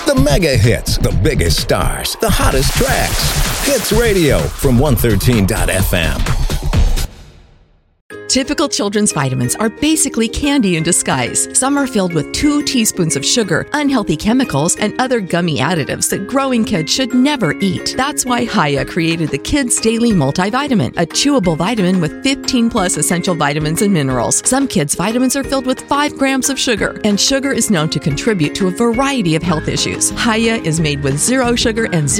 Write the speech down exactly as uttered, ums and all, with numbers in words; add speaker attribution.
Speaker 1: The mega hits, the biggest stars, the hottest tracks. Hits Radio from one thirteen dot f m.
Speaker 2: Typical children's vitamins are basically candy in disguise. Some are filled with two teaspoons of sugar, unhealthy chemicals, and other gummy additives that growing kids should never eat. That's why Hiya created the Kids Daily Multivitamin, a chewable vitamin with fifteen plus essential vitamins and minerals. Some kids' vitamins are filled with five grams of sugar, and sugar is known to contribute to a variety of health issues. Hiya is made with zero sugar and zero